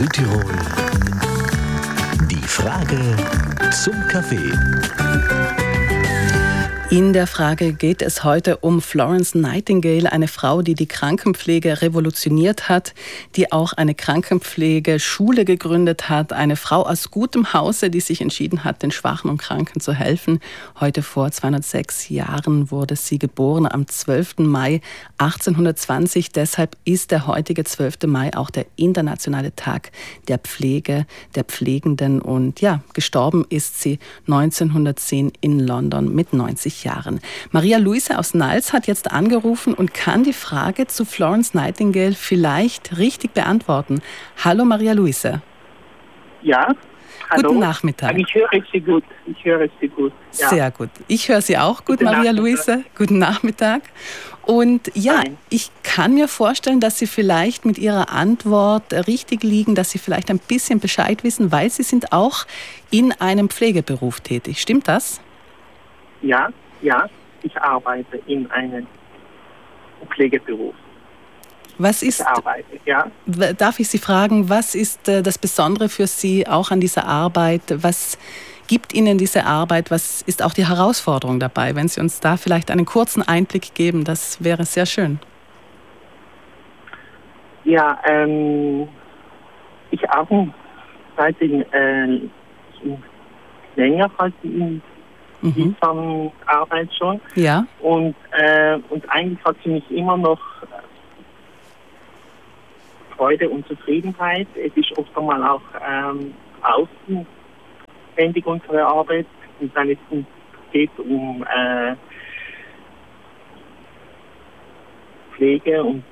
Südtirol. Die Frage zum Kaffee. In der Frage geht es heute um Florence Nightingale, eine Frau, die die Krankenpflege revolutioniert hat, die auch eine Krankenpflegeschule gegründet hat, eine Frau aus gutem Hause, die sich entschieden hat, den Schwachen und Kranken zu helfen. Heute vor 206 Jahren wurde sie geboren, am 12. Mai 1820. Deshalb ist der heutige 12. Mai auch der internationale Tag der Pflege, der Pflegenden. Und ja, gestorben ist sie 1910 in London mit 90 Jahren. Maria Luise aus Nals hat jetzt angerufen und kann die Frage zu Florence Nightingale vielleicht richtig beantworten. Hallo Maria Luise. Ja, hallo. Guten Nachmittag. Ich höre Sie gut. Ja. Sehr gut. Ich höre Sie auch gut, Maria Luise. Guten Nachmittag. Und ja, ich kann mir vorstellen, dass Sie vielleicht mit Ihrer Antwort richtig liegen, dass Sie vielleicht ein bisschen Bescheid wissen, weil Sie sind auch in einem Pflegeberuf tätig. Stimmt das? Ja, ich arbeite in einem Pflegeberuf. Was ist, darf ich Sie fragen, was ist das Besondere für Sie auch an dieser Arbeit? Was gibt Ihnen diese Arbeit? Was ist auch die Herausforderung dabei? Wenn Sie uns da vielleicht einen kurzen Einblick geben, das wäre sehr schön. Ja, ich arbeite länger als in dieser Arbeit schon. Ja. Und eigentlich hat sie mich immer noch Freude und Zufriedenheit. Es ist oft einmal auch aufwendig unsere Arbeit. Und dann geht es um Pflege und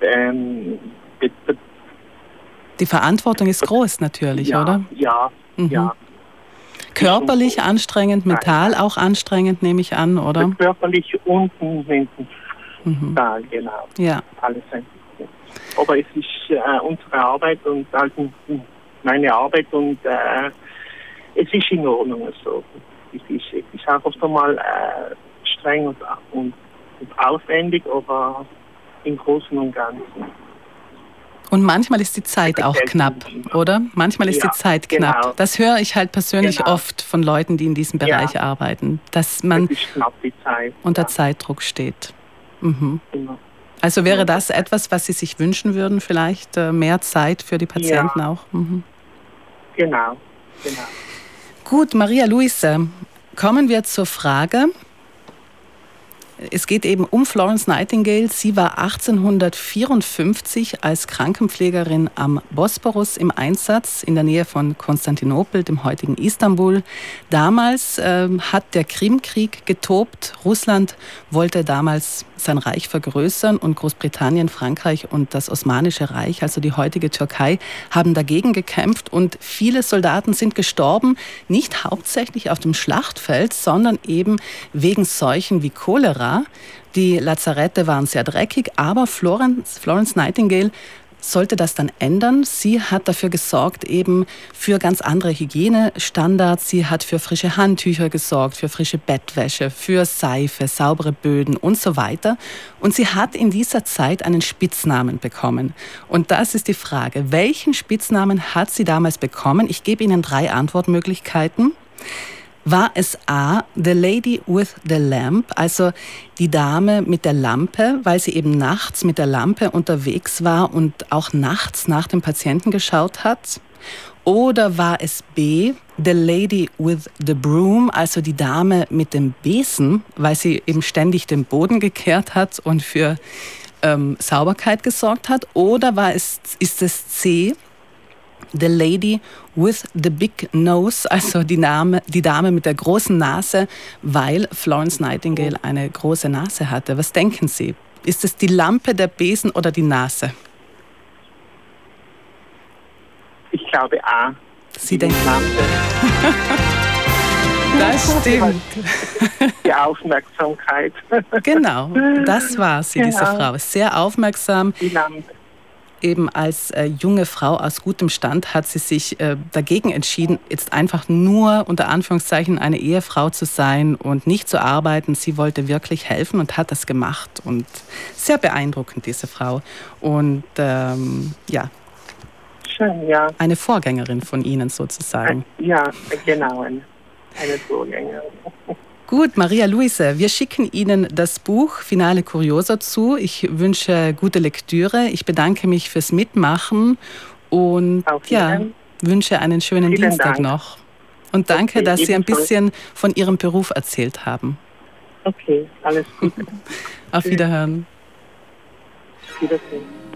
die Verantwortung ist groß natürlich, oder? Ja. Körperlich anstrengend, mental auch anstrengend, nehme ich an, oder? Körperlich und mental, genau. Ja. Alles ein bisschen. Aber es ist unsere Arbeit und also meine Arbeit und es ist in Ordnung so. Es ist auch oft einmal streng und aufwendig, aber im Großen und Ganzen. Und manchmal ist die Zeit auch knapp, oder? Manchmal ist die Zeit knapp. Genau. Das höre ich halt persönlich oft von Leuten, die in diesem Bereich arbeiten, dass man unter Zeitdruck steht. Mhm. Genau. Also wäre das etwas, was Sie sich wünschen würden, vielleicht mehr Zeit für die Patienten auch? Mhm. Genau. Gut, Maria Luise, kommen wir zur Frage. Es geht eben um Florence Nightingale. Sie war 1854 als Krankenpflegerin am Bosporus im Einsatz in der Nähe von Konstantinopel, dem heutigen Istanbul. Damals hat der Krimkrieg getobt. Russland wollte damals sein Reich vergrößern und Großbritannien, Frankreich und das Osmanische Reich, also die heutige Türkei, haben dagegen gekämpft und viele Soldaten sind gestorben, nicht hauptsächlich auf dem Schlachtfeld, sondern eben wegen Seuchen wie Cholera. Die Lazarette waren sehr dreckig, aber Florence Nightingale sollte das dann ändern. Sie hat dafür gesorgt eben für ganz andere Hygienestandards. Sie hat für frische Handtücher gesorgt, für frische Bettwäsche, für Seife, saubere Böden und so weiter. Und sie hat in dieser Zeit einen Spitznamen bekommen. Und das ist die Frage, welchen Spitznamen hat sie damals bekommen? Ich gebe Ihnen 3 Antwortmöglichkeiten. War es A, the lady with the lamp, also die Dame mit der Lampe, weil sie eben nachts mit der Lampe unterwegs war und auch nachts nach dem Patienten geschaut hat? Oder war es B, the lady with the broom, also die Dame mit dem Besen, weil sie eben ständig den Boden gekehrt hat und für Sauberkeit gesorgt hat? Oder ist es C, the lady with the big nose, also die Dame mit der großen Nase, weil Florence Nightingale eine große Nase hatte. Was denken Sie? Ist es die Lampe, der Besen oder die Nase? Ich glaube A. Sie denken Lampe. Das stimmt. Die Aufmerksamkeit. Genau, das war sie, diese Frau. Sehr aufmerksam. Die Lampe. Eben als junge Frau aus gutem Stand hat sie sich dagegen entschieden, jetzt einfach nur unter Anführungszeichen eine Ehefrau zu sein und nicht zu arbeiten. Sie wollte wirklich helfen und hat das gemacht. Und sehr beeindruckend, diese Frau. Und schön, ja. Eine Vorgängerin von Ihnen sozusagen. Ja, genau, eine Vorgängerin. Gut, Maria Luise, wir schicken Ihnen das Buch Finale Curiosa zu. Ich wünsche gute Lektüre. Ich bedanke mich fürs Mitmachen und wünsche einen schönen Dienstag noch. Und danke, dass Sie ein bisschen von Ihrem Beruf erzählt haben. Okay, alles Gute. Auf Wiederhören. Wiedersehen.